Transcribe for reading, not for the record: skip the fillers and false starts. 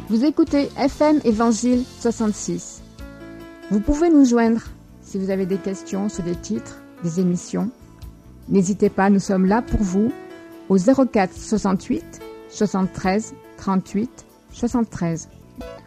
Vous écoutez FM Évangile 66. Vous pouvez nous joindre si vous avez des questions sur les titres des émissions. N'hésitez pas, nous sommes là pour vous au 04 68 73 38 73.